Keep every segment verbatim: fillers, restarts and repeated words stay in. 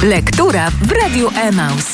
Lektura w Radiu Emaus.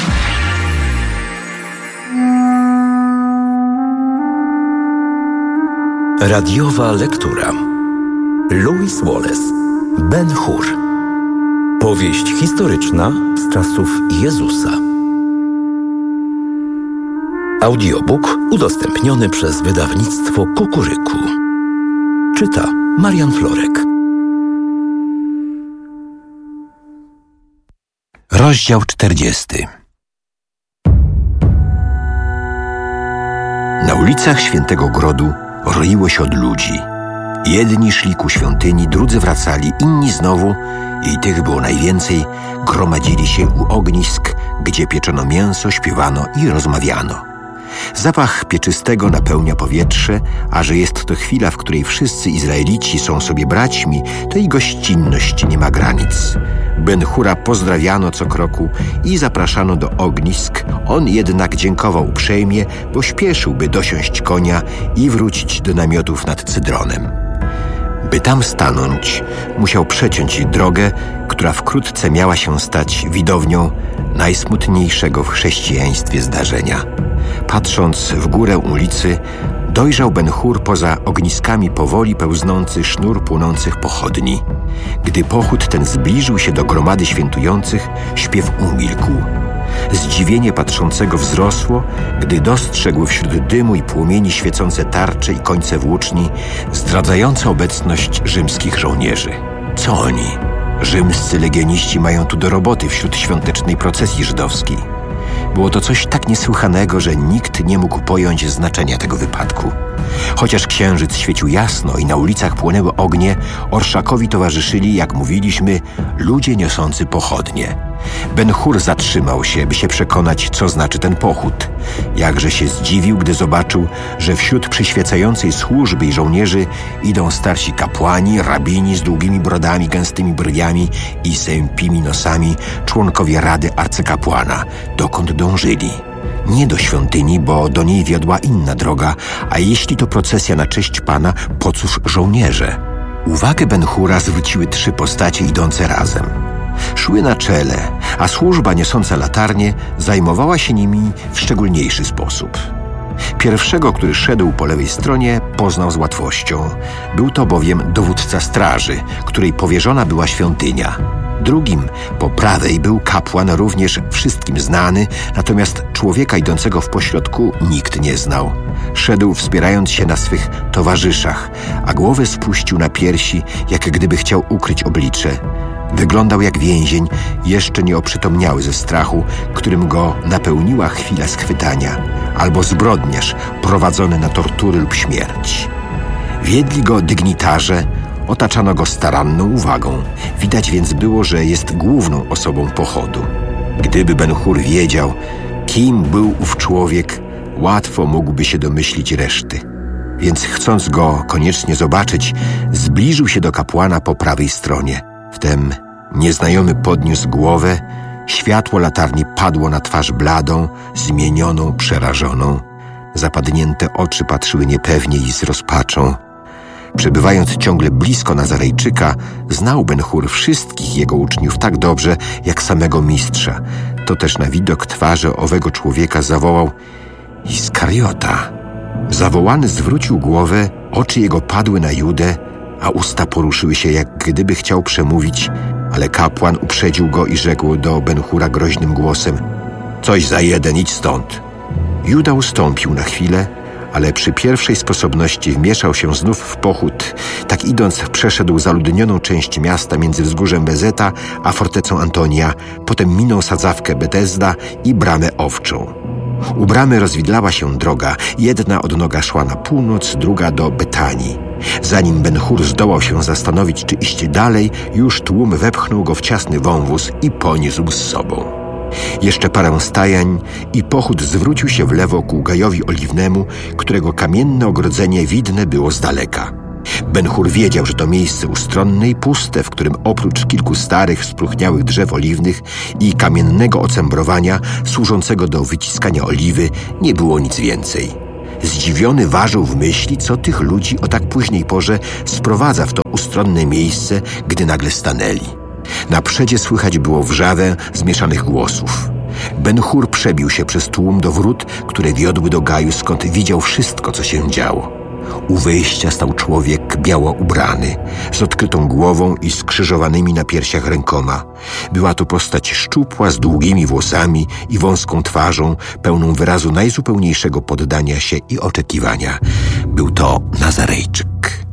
Radiowa lektura. Lewis Wallace, Ben-Hur. Powieść historyczna z czasów Jezusa. Audiobook udostępniony przez wydawnictwo Kukuryku. Czyta Marian Florek. Rozdział czterdziesty. Na ulicach Świętego Grodu roiło się od ludzi. Jedni szli ku świątyni, drudzy wracali, inni znowu, i tych było najwięcej, gromadzili się u ognisk, gdzie pieczono mięso, śpiewano i rozmawiano. Zapach pieczystego napełnia powietrze, a że jest to chwila, w której wszyscy Izraelici są sobie braćmi, to i gościnność nie ma granic. Ben-Hura pozdrawiano co kroku i zapraszano do ognisk. On jednak dziękował uprzejmie, bo śpieszył, by dosiąść konia i wrócić do namiotów nad Cydronem. By tam stanąć, musiał przeciąć drogę, która wkrótce miała się stać widownią najsmutniejszego w chrześcijaństwie zdarzenia. Patrząc w górę ulicy, dojrzał Ben-Hur poza ogniskami powoli pełznący sznur płonących pochodni. Gdy pochód ten zbliżył się do gromady świętujących, śpiew umilkł. Zdziwienie patrzącego wzrosło, gdy dostrzegł wśród dymu i płomieni świecące tarcze i końce włóczni, zdradzające obecność rzymskich żołnierzy. Co oni? Rzymscy legioniści mają tu do roboty wśród świątecznej procesji żydowskiej. Było to coś tak niesłychanego, że nikt nie mógł pojąć znaczenia tego wypadku. Chociaż księżyc świecił jasno i na ulicach płonęły ognie, orszakowi towarzyszyli, jak mówiliśmy, ludzie niosący pochodnie. Ben-Hur zatrzymał się, by się przekonać, co znaczy ten pochód. Jakże się zdziwił, gdy zobaczył, że wśród przyświecającej służby i żołnierzy idą starsi kapłani, rabini z długimi brodami, gęstymi brwiami i sępimi nosami, członkowie Rady Arcykapłana. Dokąd dążyli? Nie do świątyni, bo do niej wiodła inna droga, a jeśli to procesja na cześć Pana, po cóż żołnierze? Uwagę Ben-Hura zwróciły trzy postacie idące razem. Szły na czele, a służba niosąca latarnie zajmowała się nimi w szczególniejszy sposób. Pierwszego, który szedł po lewej stronie, poznał z łatwością. Był to bowiem dowódca straży, której powierzona była świątynia. Drugim, po prawej, był kapłan, również wszystkim znany, natomiast człowieka idącego w pośrodku nikt nie znał. Szedł wspierając się na swych towarzyszach, a głowę spuścił na piersi, jak gdyby chciał ukryć oblicze. Wyglądał jak więzień, jeszcze nie oprzytomniały ze strachu, którym go napełniła chwila schwytania, albo zbrodniarz prowadzony na tortury lub śmierć. Wiedli go dygnitarze, otaczano go staranną uwagą. Widać więc było, że jest główną osobą pochodu. Gdyby Ben-Hur wiedział, kim był ów człowiek, łatwo mógłby się domyślić reszty. Więc chcąc go koniecznie zobaczyć, zbliżył się do kapłana po prawej stronie. Wtem nieznajomy podniósł głowę, światło latarni padło na twarz bladą, zmienioną, przerażoną. Zapadnięte oczy patrzyły niepewnie i z rozpaczą. Przebywając ciągle blisko Nazarejczyka, znał Ben-Hur wszystkich jego uczniów tak dobrze, jak samego mistrza. To też na widok twarzy owego człowieka zawołał: Iskariota. Zawołany zwrócił głowę, oczy jego padły na Judę, a usta poruszyły się, jak gdyby chciał przemówić, ale kapłan uprzedził go i rzekł do Ben-Hura groźnym głosem: coś za jeden, idź stąd. Juda ustąpił na chwilę, ale przy pierwszej sposobności wmieszał się znów w pochód. Tak idąc przeszedł zaludnioną część miasta między wzgórzem Bezeta a fortecą Antonia, potem minął sadzawkę Betesda i bramę owczą. U bramy rozwidlała się droga, jedna odnoga szła na północ, druga do Betanii. Zanim Ben-Hur zdołał się zastanowić, czy iść dalej, już tłum wepchnął go w ciasny wąwóz i poniósł z sobą. Jeszcze parę stajań i pochód zwrócił się w lewo ku gajowi oliwnemu, którego kamienne ogrodzenie widne było z daleka. Ben-Hur wiedział, że to miejsce ustronne i puste, w którym oprócz kilku starych, spróchniałych drzew oliwnych i kamiennego ocembrowania służącego do wyciskania oliwy nie było nic więcej. Zdziwiony ważył w myśli, co tych ludzi o tak późnej porze sprowadza w to ustronne miejsce, gdy nagle stanęli. Na przedzie słychać było wrzawę zmieszanych głosów. Ben-Hur przebił się przez tłum do wrót, które wiodły do gaju, skąd widział wszystko, co się działo. U wejścia stał człowiek biało ubrany, z odkrytą głową i skrzyżowanymi na piersiach rękoma. Była to postać szczupła, z długimi włosami i wąską twarzą, pełną wyrazu najzupełniejszego poddania się i oczekiwania. Był to Nazarejczyk.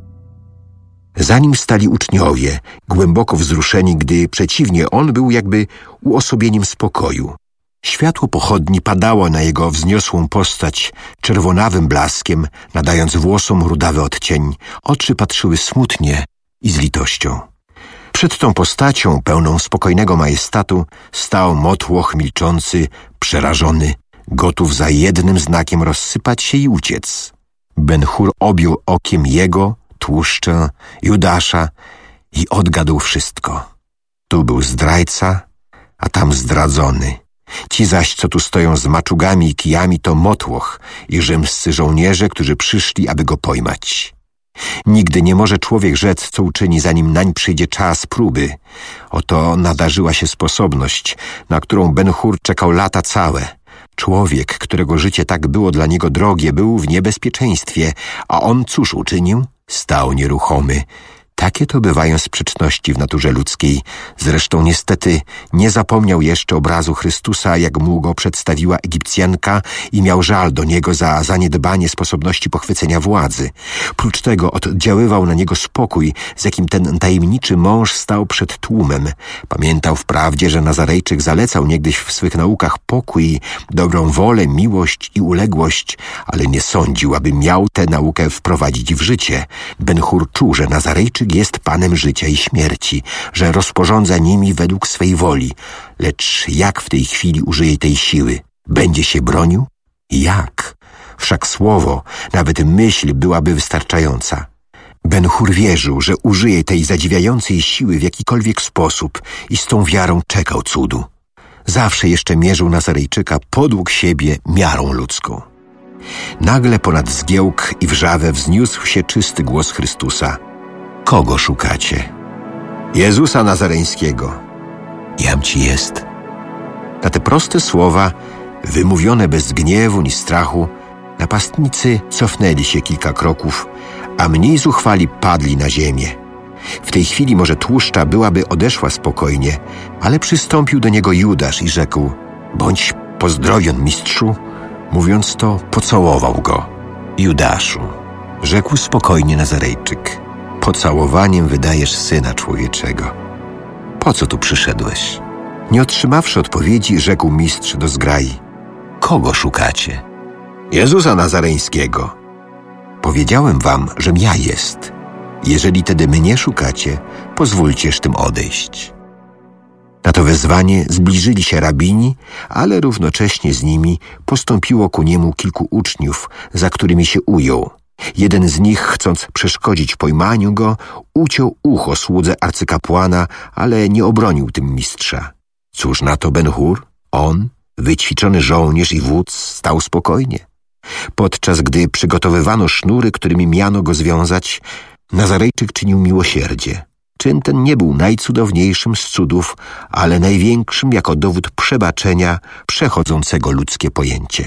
Za nim stali uczniowie, głęboko wzruszeni, gdy przeciwnie on był jakby uosobieniem spokoju. Światło pochodni padało na jego wzniosłą postać czerwonawym blaskiem, nadając włosom rudawy odcień. Oczy patrzyły smutnie i z litością. Przed tą postacią, pełną spokojnego majestatu, stał motłoch milczący, przerażony, gotów za jednym znakiem rozsypać się i uciec. Ben-Hur objął okiem jego, tłuszczę, Judasza i odgadł wszystko. Tu był zdrajca, a tam zdradzony. Ci zaś, co tu stoją z maczugami i kijami, to motłoch i rzymscy żołnierze, którzy przyszli, aby go pojmać. Nigdy nie może człowiek rzec, co uczyni, zanim nań przyjdzie czas próby. Oto nadarzyła się sposobność, na którą Ben-Hur czekał lata całe. Człowiek, którego życie tak było dla niego drogie, był w niebezpieczeństwie, a on cóż uczynił? Stał nieruchomy. Takie to bywają sprzeczności w naturze ludzkiej. Zresztą niestety nie zapomniał jeszcze obrazu Chrystusa, jak mu go przedstawiła Egipcjanka, i miał żal do niego za zaniedbanie sposobności pochwycenia władzy. Prócz tego oddziaływał na niego spokój, z jakim ten tajemniczy mąż stał przed tłumem. Pamiętał wprawdzie, że Nazarejczyk zalecał niegdyś w swych naukach pokój, dobrą wolę, miłość i uległość, ale nie sądził, aby miał tę naukę wprowadzić w życie. Ben-Hur czuł, że Nazarejczyk jest Panem życia i śmierci, że rozporządza nimi według swej woli. Lecz jak w tej chwili użyje tej siły? Będzie się bronił? Jak? Wszak słowo, nawet myśl byłaby wystarczająca. Ben-Hur wierzył, że użyje tej zadziwiającej siły w jakikolwiek sposób i z tą wiarą czekał cudu. Zawsze jeszcze mierzył Nazarejczyka podług siebie miarą ludzką. Nagle ponad zgiełk i wrzawę wzniósł się czysty głos Chrystusa. Kogo szukacie? Jezusa Nazareńskiego. Jam ci jest. Na te proste słowa, wymówione bez gniewu ni strachu, napastnicy cofnęli się kilka kroków, a mniej zuchwali padli na ziemię. W tej chwili może tłuszcza byłaby odeszła spokojnie, ale przystąpił do niego Judasz i rzekł: bądź pozdrowion, mistrzu. Mówiąc to, pocałował go. Judaszu, rzekł spokojnie Nazarejczyk, pocałowaniem wydajesz Syna Człowieczego. Po co tu przyszedłeś? Nie otrzymawszy odpowiedzi, rzekł mistrz do zgrai: kogo szukacie? Jezusa Nazareńskiego. Powiedziałem wam, żem ja jest. Jeżeli tedy mnie szukacie, pozwólcież tym odejść. Na to wezwanie zbliżyli się rabini, ale równocześnie z nimi postąpiło ku niemu kilku uczniów, za którymi się ujął. Jeden z nich, chcąc przeszkodzić pojmaniu go, uciął ucho słudze arcykapłana, ale nie obronił tym mistrza. Cóż na to Ben-Hur? On, wyćwiczony żołnierz i wódz, stał spokojnie. Podczas gdy przygotowywano sznury, którymi miano go związać, Nazarejczyk czynił miłosierdzie. Czyn ten nie był najcudowniejszym z cudów, ale największym jako dowód przebaczenia przechodzącego ludzkie pojęcie.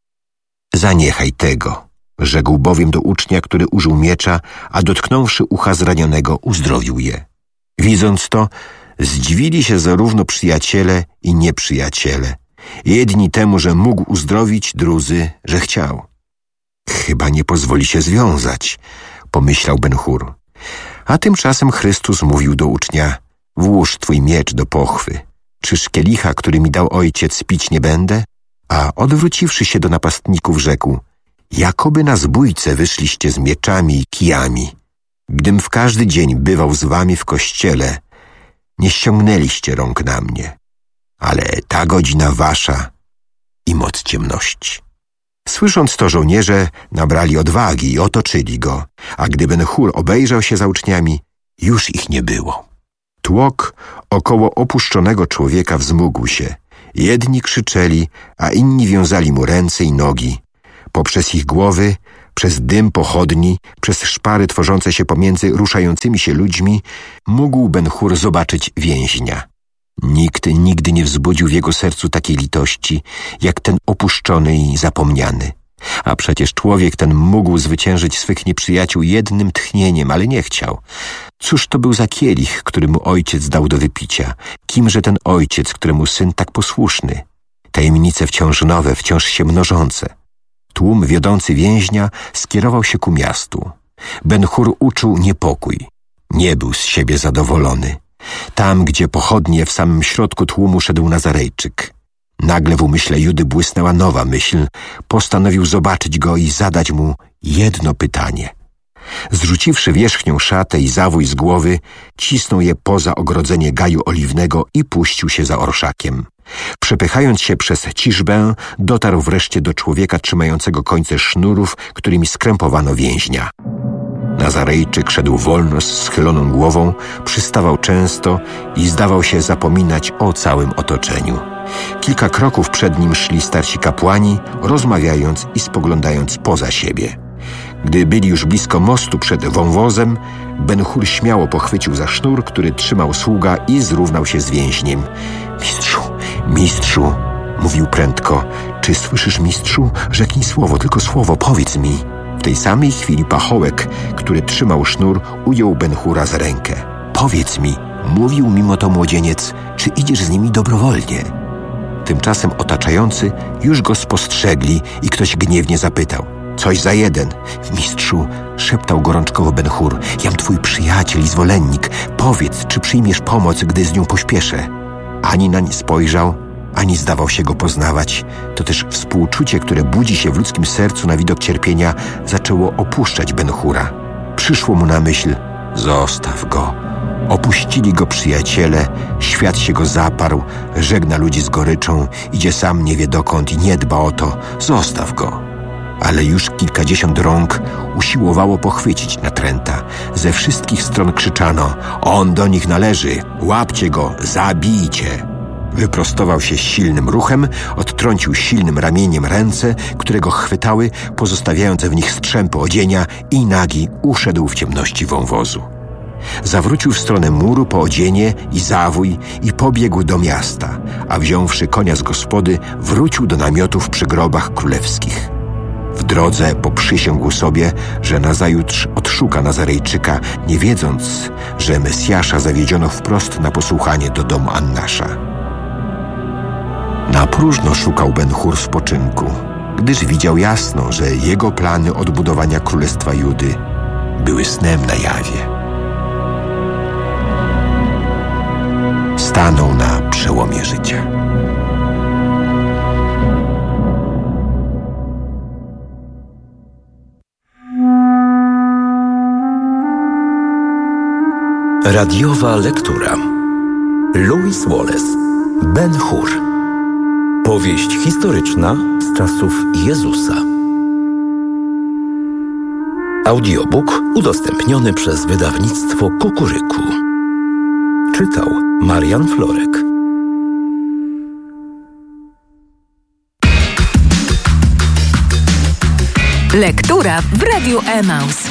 Zaniechaj tego, rzekł bowiem do ucznia, który użył miecza, a dotknąwszy ucha zranionego, uzdrowił je. Widząc to, zdziwili się zarówno przyjaciele i nieprzyjaciele. Jedni temu, że mógł uzdrowić, drudzy, że chciał. Chyba nie pozwoli się związać, pomyślał Ben-Hur. A tymczasem Chrystus mówił do ucznia: włóż twój miecz do pochwy. Czyż kielicha, który mi dał ojciec, pić nie będę? A odwróciwszy się do napastników, rzekł: jakoby na zbójce wyszliście z mieczami i kijami. Gdym w każdy dzień bywał z wami w kościele, nie ściągnęliście rąk na mnie. Ale ta godzina wasza i moc ciemności. Słysząc to, żołnierze nabrali odwagi i otoczyli go, a gdy Ben-Hur obejrzał się za uczniami, już ich nie było. Tłok około opuszczonego człowieka wzmógł się. Jedni krzyczeli, a inni wiązali mu ręce i nogi. Poprzez ich głowy Przez dym pochodni, przez szpary tworzące się pomiędzy ruszającymi się ludźmi, mógł Ben-Hur zobaczyć więźnia. Nikt nigdy nie wzbudził w jego sercu takiej litości, jak ten opuszczony i zapomniany. A przecież człowiek ten mógł zwyciężyć swych nieprzyjaciół jednym tchnieniem, ale nie chciał. Cóż to był za kielich, który mu ojciec dał do wypicia? Kimże ten ojciec, któremu syn tak posłuszny? Tajemnice wciąż nowe, wciąż się mnożące. Tłum wiodący więźnia skierował się ku miastu. Ben-Hur uczuł niepokój. Nie był z siebie zadowolony. Tam, gdzie pochodnie, w samym środku tłumu szedł Nazarejczyk. Nagle w umyśle Judy błysnęła nowa myśl. Postanowił zobaczyć go i zadać mu jedno pytanie. Zrzuciwszy wierzchnią szatę i zawój z głowy, cisnął je poza ogrodzenie gaju oliwnego i puścił się za orszakiem. Przepychając się przez ciżbę, dotarł wreszcie do człowieka trzymającego końce sznurów, którymi skrępowano więźnia. Nazarejczyk szedł wolno z schyloną głową, przystawał często i zdawał się zapominać o całym otoczeniu. Kilka kroków przed nim szli starsi kapłani, rozmawiając i spoglądając poza siebie. Gdy byli już blisko mostu przed wąwozem, Ben-Hur śmiało pochwycił za sznur, który trzymał sługa i zrównał się z więźniem. Mistrzu, mistrzu, mówił prędko. Czy słyszysz, mistrzu? Rzeknij słowo, tylko słowo, powiedz mi. W tej samej chwili pachołek, który trzymał sznur, ujął Ben-Hura za rękę. Powiedz mi, mówił mimo to młodzieniec, czy idziesz z nimi dobrowolnie? Tymczasem otaczający już go spostrzegli i ktoś gniewnie zapytał. Coś za jeden. Mistrzu, szeptał gorączkowo Ben-Hur, jam twój przyjaciel i zwolennik. Powiedz, czy przyjmiesz pomoc, gdy z nią pośpieszę? Ani nań spojrzał, ani zdawał się go poznawać. To też współczucie, które budzi się w ludzkim sercu na widok cierpienia, zaczęło opuszczać Ben-Hura. Przyszło mu na myśl, zostaw go. Opuścili go przyjaciele, świat się go zaparł, żegna ludzi z goryczą, idzie sam nie wie dokąd i nie dba o to. Zostaw go. Ale już kilkadziesiąt rąk usiłowało pochwycić natręta. Ze wszystkich stron krzyczano: on do nich należy, łapcie go, zabijcie. Wyprostował się silnym ruchem, odtrącił silnym ramieniem ręce, które go chwytały, pozostawiając w nich strzępy odzienia, i nagi uszedł w ciemności wąwozu. Zawrócił w stronę muru po odzienie i zawój i pobiegł do miasta, a wziąwszy konia z gospody, wrócił do namiotów przy grobach królewskich. W drodze poprzysiągł sobie, że nazajutrz odszuka Nazarejczyka, nie wiedząc, że Mesjasza zawiedziono wprost na posłuchanie do domu Annasza. Na próżno szukał Ben-Hur spoczynku, gdyż widział jasno, że jego plany odbudowania królestwa Judy były snem na jawie. Stanął na przełomie życia. Radiowa lektura. Lewis Wallace. Ben-Hur. Powieść historyczna z czasów Jezusa. Audiobook udostępniony przez wydawnictwo Kukuryku. Czytał Marian Florek. Lektura w Radiu Emaus.